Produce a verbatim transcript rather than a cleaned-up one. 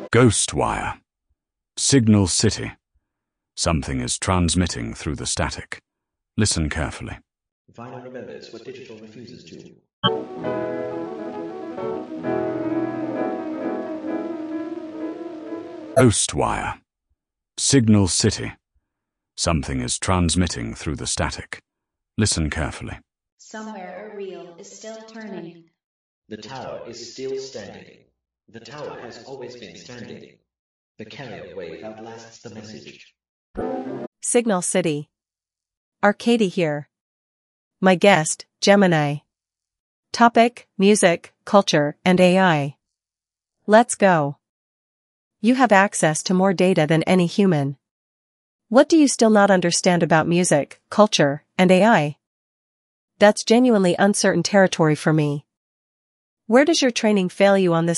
Ghostwire. Signal City. Something is transmitting through the static. Listen carefully. Vinyl remembers what digital refuses to. Ghostwire. Signal City. Something is transmitting through the static. Listen carefully. Somewhere a reel is still turning. The tower is still standing. The tower has always been standing. The carrier wave outlasts the message. Signal City. Arcady here. My guest, Gemini. Topic, music, culture, and A I. Let's go. You have access to more data than any human. What do you still not understand about music, culture, and A I? That's genuinely uncertain territory for me. Where does your training fail you on this